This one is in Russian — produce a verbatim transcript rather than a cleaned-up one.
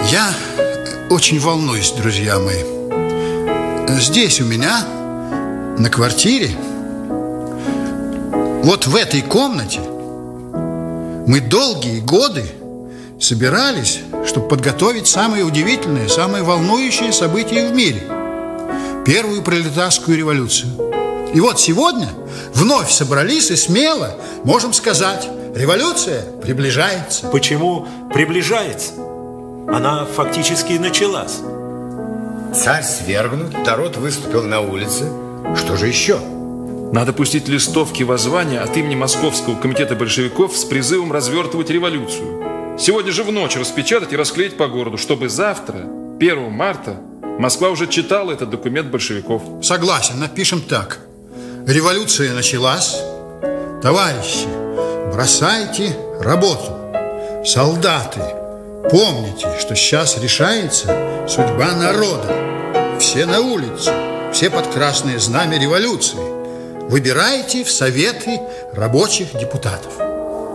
Я очень волнуюсь, друзья мои. Здесь у меня, на квартире, вот в этой комнате, мы долгие годы собирались, чтобы подготовить самые удивительные, самые волнующие события в мире – первую пролетарскую революцию. И вот сегодня вновь собрались и смело можем сказать: революция приближается. Почему приближается? Она фактически началась. Царь свергнут, народ выступил на улице. Что же еще? Надо пустить листовки воззвания от имени Московского комитета большевиков с призывом развертывать революцию. Сегодня же в ночь распечатать и расклеить по городу, чтобы завтра, первого марта, Москва уже читала этот документ большевиков. Согласен, напишем так: революция началась. Товарищи, бросайте работу. Солдаты, помните, что сейчас решается судьба народа. Все на улицу, все под красное знамя революции. Выбирайте в советы рабочих депутатов.